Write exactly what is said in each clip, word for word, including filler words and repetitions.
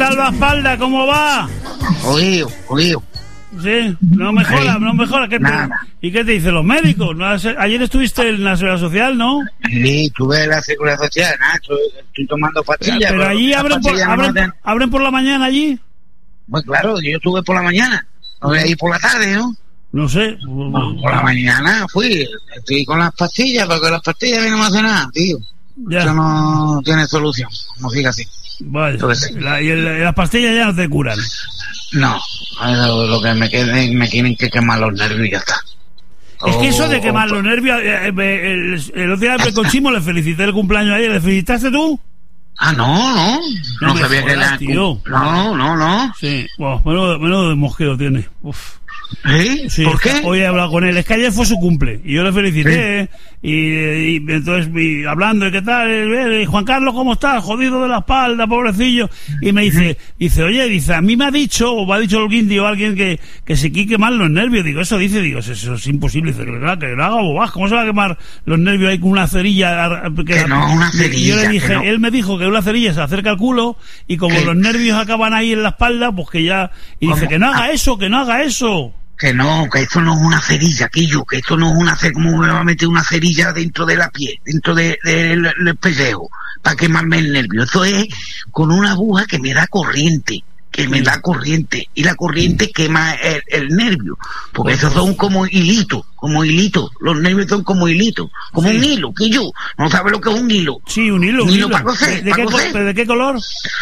tal la espalda? ¿Cómo va? Jodido, jodido. Sí, no mejora, no mejora. ¿Qué te, ¿Y qué te dicen los médicos? ¿No has, ayer estuviste en la Seguridad Social, ¿no? Sí, estuve en la Seguridad Social, ¿no? estoy, estoy tomando pastillas. Pero, pero allí abren por, abren, no abren por la mañana allí. Pues claro, yo estuve por la mañana, no voy a ir por la tarde, ¿no? No sé. No, por la mañana fui, estoy con las pastillas, porque las pastillas a mí no me hacen nada, tío. Ya. Eso no tiene solución, no siga así. Vale. La, y el, las pastillas ya no te curan. No, lo, lo que me queden, me tienen que quemar los nervios y ya está. Es que eso de quemar oh, los nervios, eh, eh, el, el otro día con Chimo le felicité el cumpleaños ayer, ¿le felicitaste tú? Ah, no, no, no, no sabía que era... Tío. No, no, no. Sí, bueno, menudo, menudo de mosqueo tiene. Uf. ¿Sí? Sí, ¿por qué? Hoy he hablado con él, es que ayer fue su cumple y yo le felicité, ¿sí? y, y entonces y, hablando de qué tal, y Juan Carlos, ¿cómo estás? Jodido de la espalda, pobrecillo, y me dice, dice, oye, dice, a mí me ha dicho, o me ha dicho el guindy o alguien que, que se quiere quemar los nervios, digo, eso dice, digo, eso, eso es imposible, dice, que, que lo haga bobas, ¿cómo se va a quemar los nervios ahí con una cerilla? Que, que no, una cerilla. Y yo le dije, no. Él me dijo que una cerilla se acerca al culo, y como ¿qué? Los nervios acaban ahí en la espalda, pues que ya, y dice, ¿cómo? Que no haga ah. eso, que no haga eso. Que no, que esto no es una cerilla, Quillo, que esto no es una cerilla, ¿cómo me va a meter una cerilla dentro de la piel, dentro del de, de, de pellejo, para quemarme el nervio? Esto es con una aguja que me da corriente, que me da corriente, y la corriente quema el, el nervio, porque esos son como hilitos, como hilitos, los nervios son como hilitos, como sí. Un hilo, Quillo, ¿no sabes lo que es un hilo? Sí, un hilo, un, un hilo. hilo. ¿Para coser? ¿De, de, qué, ¿De qué color?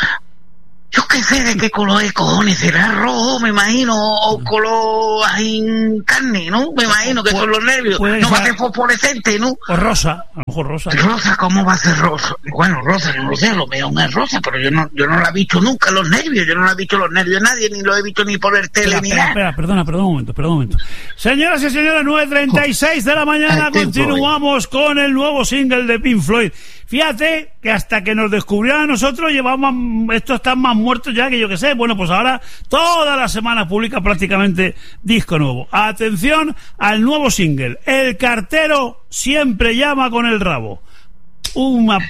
Yo qué sé de qué color es, cojones, será rojo, me imagino, o color ahí en carne, ¿no? Me imagino que son los nervios, no va a ser fosforescente, ¿no? O rosa, a lo mejor rosa. Rosa, ¿cómo va a ser rosa? Bueno, rosa, no lo sé, lo veo es rosa, pero yo no yo no la he visto nunca, los nervios, yo no la he visto los nervios de nadie, ni lo he visto ni por el tele, espera, ni espera, nada. Espera, perdona, perdona un momento, perdona un momento. Señoras y señores, nueve treinta y seis de la mañana, continuamos con el nuevo single de Pink Floyd. Fíjate que hasta que nos descubrieron a nosotros llevamos, estos están más muertos ya que yo que sé. Bueno, pues ahora toda la semana publica prácticamente disco nuevo. Atención al nuevo single, El cartero siempre llama con el rabo. Una...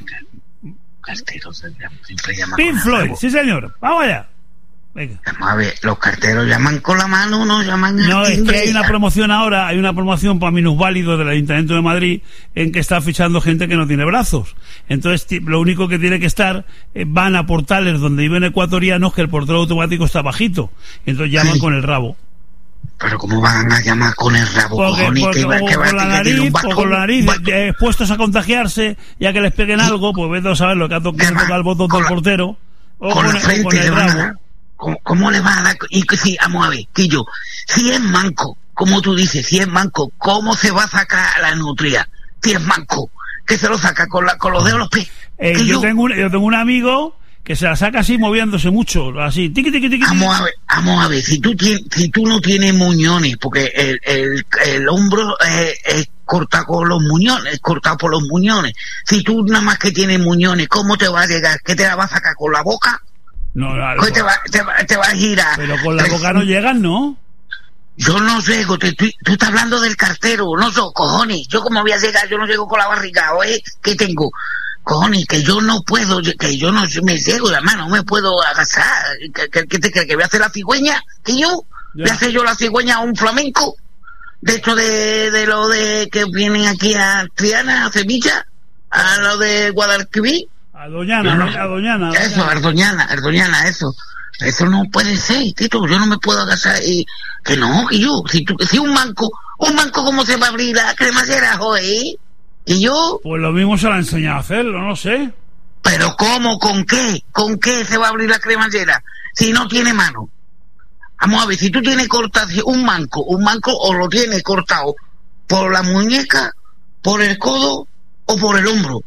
Cartero siempre llama Pink con el Floyd, rabo. sí señor, vamos allá. Venga. Vamos a ver, los carteros llaman con la mano, no llaman No, el es timbre. que hay una promoción ahora, hay una promoción para minusválidos del Ayuntamiento de Madrid en que está fichando gente que no tiene brazos. Entonces, lo único que tiene que estar, eh, van a portales donde viven ecuatorianos que el portero automático está bajito. Entonces llaman sí. Con el rabo. Pero ¿cómo van a llamar con el rabo, porque, cojones? Porque, que va, o que va, con la nariz, o con la nariz, eh, expuestos a contagiarse, ya que les peguen algo, pues vete a saber lo que ha tocado el botón del portero. O con, con, la frente o con el rabo. A, ¿cómo, ¿Cómo le va a dar? Y que si, vamos a ver, Quillo, si es manco, como tú dices, si es manco, ¿cómo se va a sacar la nutria? Si es manco, que se lo saca con, la, con los dedos los pies. Eh, yo, tengo un, yo tengo un amigo que se la saca así moviéndose mucho, así, tiqui, tiqui, tiqui. Vamos a ver, vamos a ver, si tú, tienes, si tú no tienes muñones, porque el, el, el hombro eh, es cortado con los muñones, cortado por los muñones. Si tú nada más que tienes muñones, ¿cómo te va a llegar? ¿Qué te la va a sacar con la boca? No, no, pues te va, te, va, te va a girar. Pero con la boca no llegan, ¿no? Yo no llego, te, tú, tú estás hablando del cartero, no so, cojones. Yo como voy a llegar, yo no llego con la barriga, ¿eh? ¿Qué tengo? Cojones, que yo no puedo, que yo no me llego, además no me puedo agachar. ¿Qué, qué, qué te crees? ¿Que voy a hacer la cigüeña? ¿Que yo? Ya. ¿Voy a hacer yo la cigüeña a un flamenco? De hecho, de, de lo de que vienen aquí a Triana, a Sevilla, a lo de Guadalquivir. A Doñana, no, a Doñana. Eso, a Doñana, a Doñana, eso. Eso no puede ser, Tito, yo no me puedo agachar y... Que no, que yo, si, tú, si un banco, un banco ¿cómo se va a abrir la cremallera, joder? Y yo... Pues lo mismo se lo ha enseñado a hacerlo, no sé. ¿Pero cómo? ¿Con qué? ¿Con qué se va a abrir la cremallera? Si no tiene mano. Vamos a ver, si tú tienes cortado un manco, un manco o lo tienes cortado por la muñeca, por el codo o por el hombro.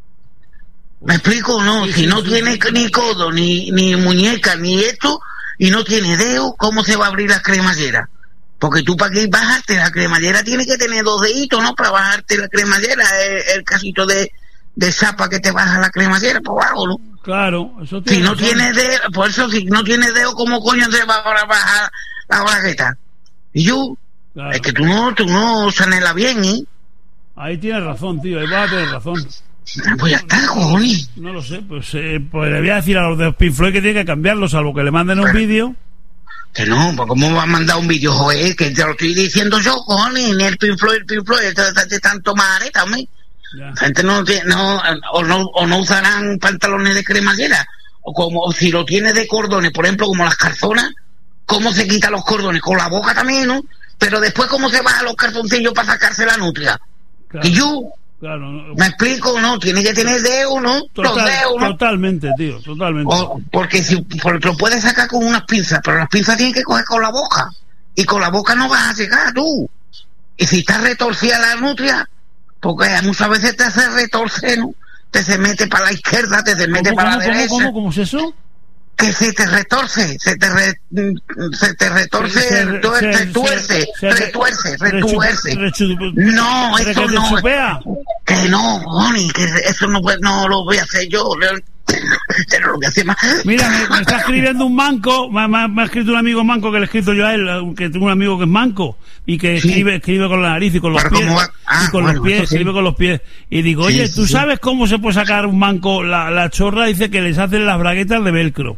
¿Me explico o no? Sí, si sí, no sí, tiene sí. ni codo, ni, ni muñeca, ni esto, y no tiene dedo, ¿cómo se va a abrir la cremallera? Porque tú para que bajarte la cremallera tienes que tener dos deditos, ¿no? Para bajarte la cremallera, el, el casito de, de zapa que te baja la cremallera, por abajo, ¿no? Claro, eso tiene Si no razón. tiene dedo, por eso si no tiene dedo, ¿cómo coño se va a bajar la bragueta? Y yo, Claro. es que tú no, tú no sanela bien, ¿eh? Ahí tienes razón, tío, ahí vas a tener razón. Pues ya está, cojones. No lo sé, pues, eh, pues le voy a decir a los de Pink Floyd que tiene que cambiarlo, salvo que le manden un vídeo. Que no, pues ¿cómo va a mandar un vídeo, joder? Que te lo estoy diciendo yo, cojones, ni el Pink Floyd, el Pink Floyd, te están tomando también. La gente no, no, o no, o no usarán pantalones de cremallera, o como o si lo tiene de cordones, por ejemplo, como las calzonas, ¿cómo se quita los cordones? Con la boca también, ¿no? Pero después, ¿cómo se baja los calzoncillos para sacarse la nutria? Claro. Y yo... Claro, no, ¿me explico? No, tiene que tener dedos, ¿no? Total, los dedos, ¿no? Totalmente, tío, totalmente. O, porque si porque lo puedes sacar con unas pinzas, pero las pinzas tienen que coger con la boca. Y con la boca no vas a llegar tú. Y si está retorcida la nutria, porque muchas veces te hace retorcer, ¿no? Te se mete para la izquierda, te se mete para ¿cómo, la cómo, derecha. ¿Cómo, cómo es eso? Que se te retorce, se te re, se te retorce, se, se, tuerce, se, tuerce, se, retuerce, retuerce. No, eso no. Que no, Bonnie, que eso no, no lo voy a hacer yo. Pero lo voy a hacer más. Mira, me, me está escribiendo un manco, me, me, me ha escrito un amigo manco que le he escrito yo a él, que tengo un amigo que es manco y que sí. escribe escribe con la nariz y con los pies. Ah, y con bueno, los pies, escribe sí. con los pies. Y digo, oye, sí, ¿tú sí, sabes sí. cómo se puede sacar un manco la, la chorra? Dice que les hacen las braguetas de velcro.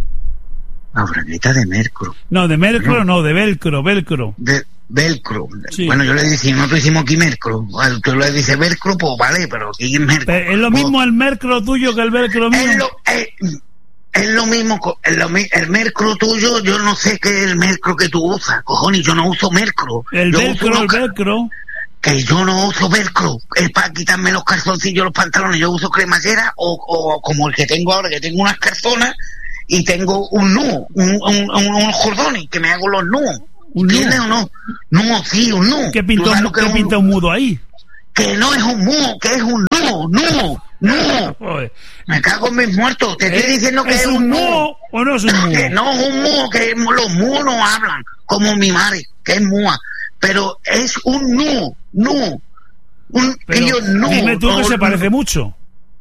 La bragueta de velcro. No, de velcro no, no de velcro, velcro. De velcro. Sí. Bueno, yo le decía, nosotros hicimos aquí velcro. Tú le dices velcro, pues vale, pero aquí es velcro. Pero es lo mismo pues, el velcro tuyo que el velcro mío. Es lo, es, es lo mismo, es lo, el velcro tuyo, yo no sé qué es el velcro que tú usas, cojones, yo no uso velcro. El yo velcro, uso el velcro. Que yo no uso velcro, es para quitarme los calzoncillos, los pantalones, yo uso cremallera o, o como el que tengo ahora, que tengo unas calzonas y tengo un nudo, un, un, un, unos cordones, que me hago los nudos. ¿Entiendes o no? No, sí, un nudo. ¿Qué pinta un, ¿qué pinta un mudo ahí? Que no es un mudo, que es un nudo, nudo, nudo. Me cago en mis muertos, te estoy diciendo que es, es un nudo. nudo o no es un nudo. Que no es un mudo, que los mudos no hablan, como mi madre, que es muda. Pero es un nudo, nudo. Un, ellos no. Dime tú que no, se parece mucho.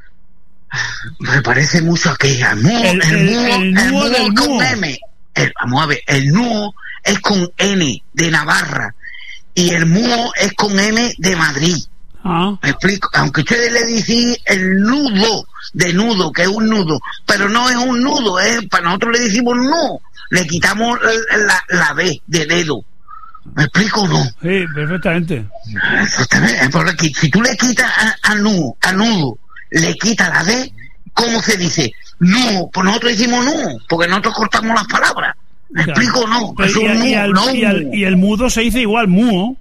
Me parece mucho a aquella. El nudo, el, el, el, el nudo es con M. El, vamos a ver, el nudo es con N de Navarra y el mudo es con M de Madrid. Ah. Me explico, aunque ustedes le dicen el nudo de nudo, que es un nudo, pero no es un nudo, es, para nosotros le decimos no, le quitamos la, la B de dedo. ¿Me explico o no? Sí, perfectamente. Exactamente, porque si tú le quitas a, a nudo, a nudo, le quitas la D, ¿cómo se dice? No, pues nosotros decimos no, porque nosotros cortamos las palabras. ¿Me claro. explico o no? Pero y, nu, y, al, no. Y, al, y el mudo se dice igual, muo.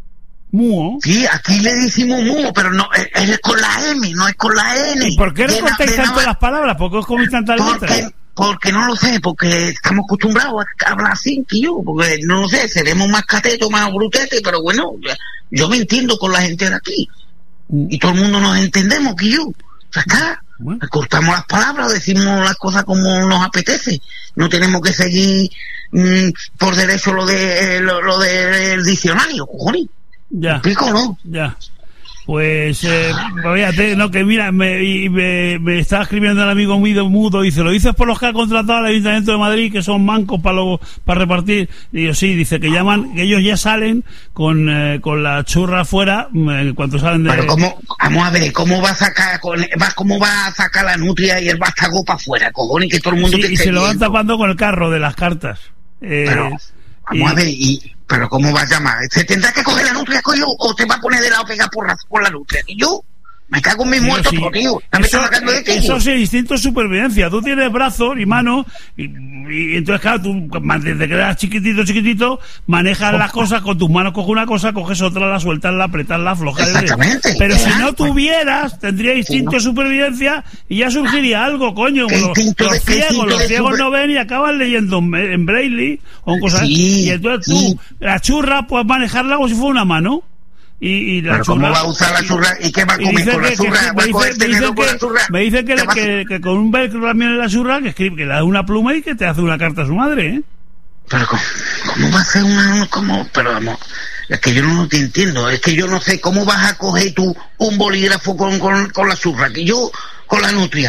Muo. Sí, aquí le decimos muo, pero no, es, es con la M, no es con la N. ¿Y por qué no cortáis tanto na- las palabras? ¿Por qué os coméis tantas letras? Porque no lo sé, porque estamos acostumbrados a hablar así que yo, porque no lo sé, seremos más catetos, más brutetes, pero bueno, yo me entiendo con la gente de aquí. Y todo el mundo nos entendemos que yo. Ya está. Bueno. Cortamos las palabras, decimos las cosas como nos apetece. No tenemos que seguir mmm, por derecho lo de eh, lo, lo del diccionario, cojones. Ya. ¿Me explico, no? Ya. Pues, eh, fíjate, no, que mira, me, me, me estaba escribiendo el amigo mío mudo, dice, ¿lo dices por los que ha contratado al Ayuntamiento de Madrid, que son mancos para lo, para repartir? Y yo, sí, dice que llaman, que ellos ya salen con, eh, con la churra afuera, eh, cuando salen de... Pero cómo, vamos a ver, ¿cómo va a sacar, con, va, cómo va a sacar la nutria y el vástago para afuera, cojones, que todo el mundo sí, te y esté se lo van viendo. tapando con el carro de las cartas. Eh, Pero, vamos y, a ver, y... Pero ¿cómo va a llamar? ¿Se tendrá que coger la nutria, coño? ¿O te va a poner de lado pegar por la, por la nutria? Y yo me cago en mis muertos, sí. tío. No me eso, sacando de eso es el instinto de supervivencia. Tú tienes brazos y manos y, y entonces, claro, tú desde que eras chiquitito, chiquitito, manejas oh, las cosas con tus manos, coges una cosa, coges otra, la sueltas, la apretas, la aflojas. Exactamente. Pero si no tuvieras, tendría instinto sí, no. de supervivencia y ya surgiría algo, coño. Los, los de, ciegos, los ciegos super... no ven y acaban leyendo en braille o en cosas. Sí, y entonces tú, sí. la churra, puedes manejarla como si fuera una mano. Y, y la ¿Pero churra, cómo va a usar la churra? ¿Y qué va a comer con la churra? ¿Va a coger tenedor con la churra? Me dicen que, que, que con un velcro también en la churra, que escribe, que le da una pluma y que te hace una carta a su madre, ¿eh? Pero ¿cómo, cómo va a ser una... Cómo, pero vamos, es que yo no te entiendo, es que yo no sé cómo vas a coger tú un bolígrafo con, con, con la churra, que yo con la nutria.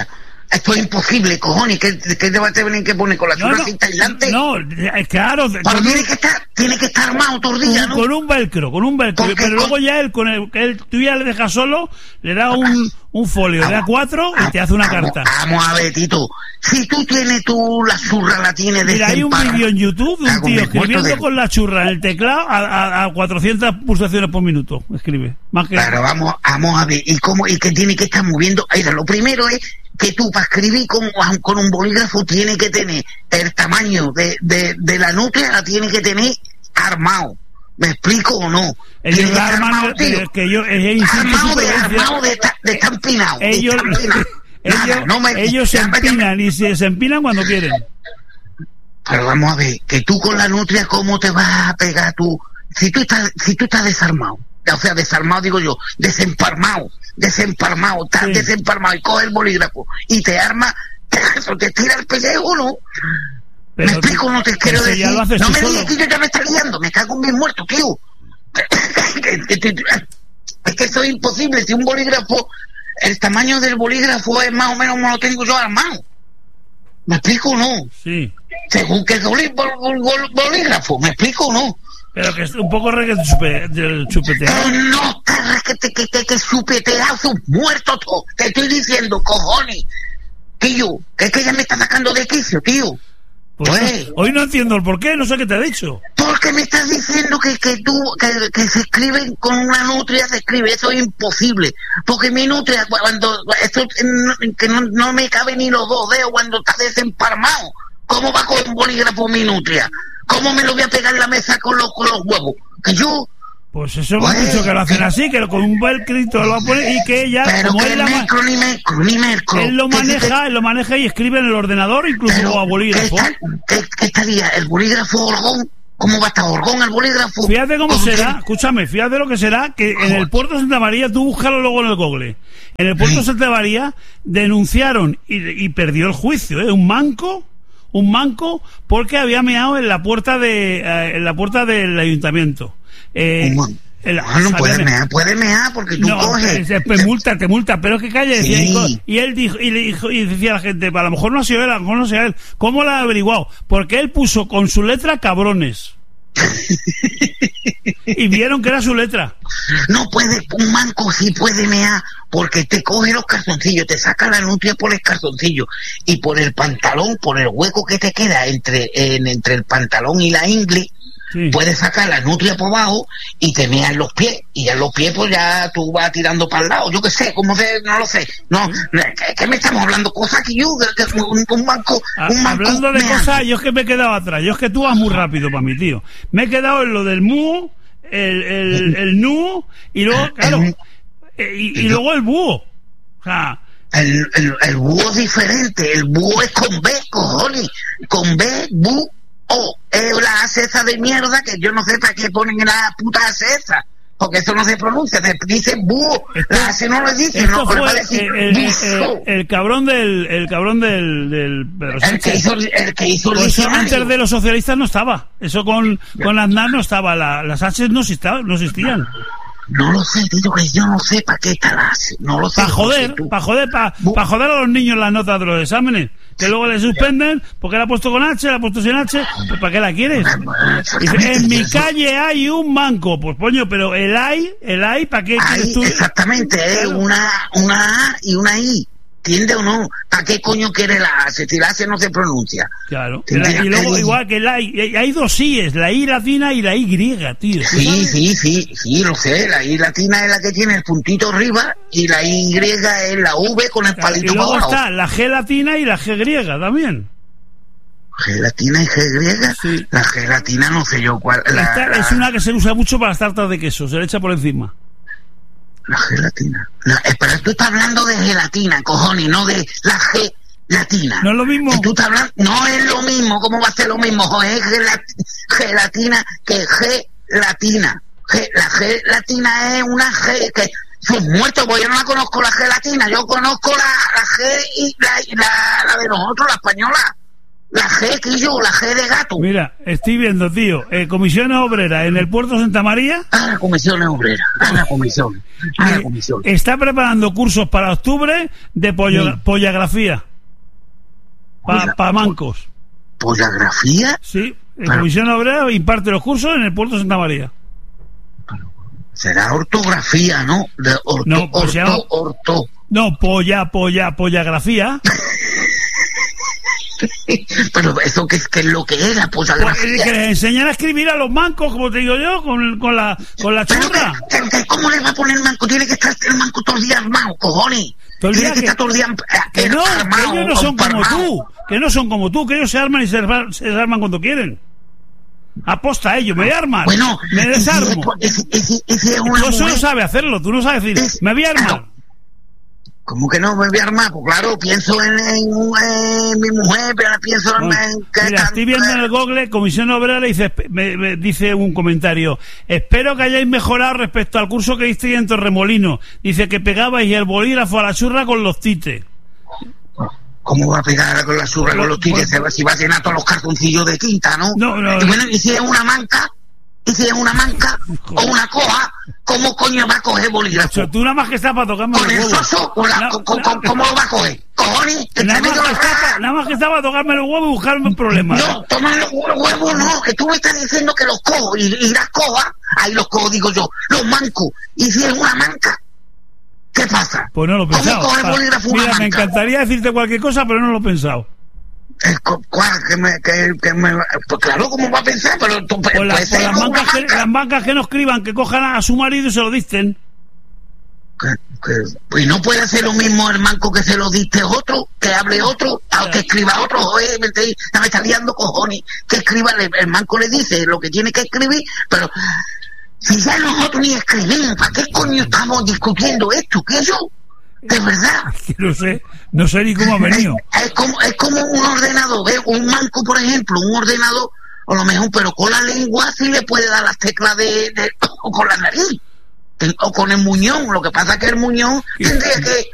Esto es imposible, cojones. ¿Qué, qué te vas a tener que poner con la churra no, cinta aislante? No, claro. Pero tiene, un, que estar, tiene que estar armado todo el día, con, ¿no? Con un velcro, con un velcro. Porque pero con... luego ya él, con el que él, tú ya le dejas solo, le da un, un folio de A cuatro y te hace una vamos, carta. Vamos a ver, Tito. Si tú tienes tú la churra, la tienes de Mira, hay un vídeo en YouTube de un tío escribiendo de... con la churra en el teclado a, a, a cuatrocientas pulsaciones por minuto. Escribe. Más que... Pero vamos, vamos a ver. ¿Y cómo? ¿Y que tiene que estar moviendo? Mira, lo primero es que tú para escribir con, con un bolígrafo tiene que tener el tamaño de, de, de la nutria, la tiene que tener armado. ¿Me explico o no? Ellos que armado, tío. Que yo, es armado de, armado de, de estar empinado. Ellos, de estar empinado. ellos, Nada, no me, ellos se empinan y se, se empinan cuando quieren. Pero vamos a ver, que tú con la nutria, ¿cómo te vas a pegar tú? Si tú estás, si tú estás desarmado, o sea, desarmado digo yo, desempalmado, desempalmado, estás sí. desempalmado y coge el bolígrafo y te arma, eso te tira el pellejo, ¿no? Pero me explico, no te quiero decir. No me digas que yo ya me está liando, me cago en mis muertos, tío. Es que eso es imposible. Si un bolígrafo, el tamaño del bolígrafo es más o menos como lo tengo yo armado. ¿Me explico o no? Sí. Según que el bolígrafo, ¿me explico o no? Pero que es un poco requete chupe, chupeteado. Que no está requete, que, que, que chupeteado, sus muertos todos. Te estoy diciendo, cojones. Tío, que es que ya me está sacando de quicio, tío. Pues, pues, hoy no entiendo el por qué, no sé qué te ha dicho. Porque me estás diciendo que, que tú, que, que se escriben con una nutria, se escribe, eso es imposible. Porque mi nutria, cuando, esto, que no, no me cabe ni los dos dedos cuando está desempalmado. ¿Cómo va con un bolígrafo mi nutria? ¿Cómo me lo voy a pegar en la mesa con los, con los huevos? Que yo... Pues eso me han dicho que lo hacen así, que con un velcrito lo va a poner y que ella... Pero como que él, la micro, ni micro, ni micro. Él lo maneja, él lo maneja y escribe en el ordenador, incluso pero, a bolígrafo. ¿Qué, qué, ¿Qué estaría? ¿El bolígrafo Orgón? ¿Cómo va a estar Orgón el bolígrafo? Fíjate cómo será, escúchame, fíjate lo que será, que en el puerto de Santa María, tú búscalo luego en el Google, en el puerto de Santa María denunciaron y, y perdió el juicio, ¿eh? Un manco... un manco porque había meado en la puerta de eh, en la puerta del ayuntamiento. Eh, el, no, no puede mear, puede mear porque tú no, coges. Te, te multa, te multa, pero que calle decía, sí. y, y él dijo y le dijo y decía a la gente, a lo mejor no ha sido él, a lo mejor no ha sido él. ¿Cómo lo ha averiguado? Porque él puso con su letra cabrones. Y vieron que era su letra. No puede, un manco sí puede mear porque te coge los calzoncillos, te saca la nutria por el calzoncillo y por el pantalón, por el hueco que te queda entre, en, entre el pantalón y la ingle, sí. Puedes sacar la nutria por abajo y te meas en los pies, y ya en los pies pues ya tú vas tirando para el lado, yo qué sé, cómo se, no lo sé, no, ¿qué, qué me estamos hablando? Cosas que yo, que, que un, un banco, un banco hablando de cosas, yo es que me he quedado atrás, yo es que tú vas muy rápido para mí, tío, me he quedado en lo del mu, el, el, el nu, y luego, claro, y, y luego el búho, o sea... El, el, el búho es diferente, el búho es con B, cojones, con B, búho. Oh, es la acesa de mierda que yo no sé para qué ponen la puta acesa, porque eso no se pronuncia, se dice búho, la acesa no lo dice, no, fue va a decir el, el, el, el cabrón del, el cabrón del, del Pedro el que hizo, el que hizo pues eso antes de los socialistas no estaba, eso con, con Aznar no estaba, la, las H's no existían, no existían. No lo sé, tío, que yo no sé para qué está la H, no lo sé. Para joder, para joder, para pa joder a los niños las notas de los exámenes. Que luego le suspenden porque la ha puesto con H, la ha puesto sin H, pues ¿para qué la quieres? Dice, en mi calle hay un manco, pues coño, pero el hay, el hay, ¿para qué quieres tú? Exactamente, es eh, una, una A y una I. ¿Entiende o no? ¿Para qué coño quiere la H? Si la H no se pronuncia. Claro. La, y luego, igual que la I, hay dos I's, la I latina y la Y, tío. Sí, sí, sí, sí, lo sé. La I latina es la que tiene el puntito arriba y la Y es la V con el palito abajo. Y luego abajo. Está la G latina y la G griega también. G latina y G griega. Sí. La G latina no sé yo cuál. La, Esta la... es una que se usa mucho para las tartas de queso, se le echa por encima. La gelatina. La, pero tú estás hablando de gelatina, cojones, no de la G latina. No es lo mismo. Tú estás hablando, no es lo mismo. ¿Cómo va a ser lo mismo? Es gelatina que G latina. G, la G latina es una G que son muertos, porque yo no la conozco la gelatina. Yo conozco la, la G y la, la, la de nosotros, la española. La G, que yo, la G de gato. Mira, estoy viendo, tío, eh, comisiones obreras en el puerto de Santa María. Ah, la comisiones obreras, ah, la comisión, ah, la comisión. Está preparando cursos para octubre de pollo, sí. pollagrafía. para pa mancos. ¿Pollagrafía? Sí, la Comisión Obrera imparte los cursos en el puerto de Santa María. Será ortografía, ¿no? De orto, no, pues orto, llama... orto. No, polla, polla, pollagrafía. Pero eso que es que es lo que es la pollagrafía. Pues, que les enseñan a escribir a los mancos, como te digo yo, con, con la con la churra. Que, que, ¿Cómo le va a poner manco? Tiene que estar el manco todo el día armado, cojones. Todo el día Tiene que, que, estar todo el día que no, armado, que ellos no son como armado. tú, que no son como tú, que ellos se arman y se, se desarman cuando quieren. Aposta a ello, me voy a armar, bueno, me desarmo. Ese, ese, ese es una tú eso mujer. no sabes hacerlo, tú no sabes decir, es, me voy a armar. Claro. ¿Cómo que no me voy a armar? Pues claro, pienso en, en, en mi mujer, pero pienso bueno, en... Que mira, estoy viendo en el Google, Comisión Obrera, dice, me, me dice un comentario, espero que hayáis mejorado respecto al curso que disteis en Torremolinos. Dice que pegabais el bolígrafo a la churra con los tites. ¿Cómo va a pegar con la churra con los tites? Pues, si va a llenar todos los cartoncillos de tinta, ¿no? No, no. Y bueno, y si es una manca, y si es una manca o una coja, ¿cómo coño va a coger bolígrafo? O sea, tú nada más que estás para tocarme los huevos. ¿Con el soso? ¿Con la, na, con, na, con, ¿Cómo lo va a coger? ¿Cojones? Nada más, que está, nada más que está para tocarme los huevos y buscarme un problema. No, toma los huevos no, que tú me estás diciendo que los cojo y, y las cojas, ahí los cojo, digo yo, los manco. Y si es una manca, ¿qué pasa? Pues no lo he pensado. ¿Cómo coger bolígrafo una Mira, manca? Me encantaría decirte cualquier cosa, pero no lo he pensado. ¿Cuál? Que me, que, que me, pues claro, ¿cómo va a pensar? Pero tú, por, la, pues por las, bancas que, las bancas que no escriban, que cojan a, a su marido y se lo dicten. Que, que, pues no puede hacer lo mismo el manco que se lo diste otro, que hable otro, o que escriba otro. Oye, me, te, me está liando cojones. Que escriba, el, el manco le dice lo que tiene que escribir, pero si ya nosotros ni escribimos, ¿para qué coño estamos discutiendo esto? ¿Qué yo? De verdad. No sé, no sé ni cómo ha venido. Es, es, como, es como un ordenador, ¿ves? Un manco, por ejemplo, un ordenador, a lo mejor, pero con la lengua sí le puede dar las teclas de, de o con la nariz, o con el muñón. Lo que pasa es que el muñón tendría que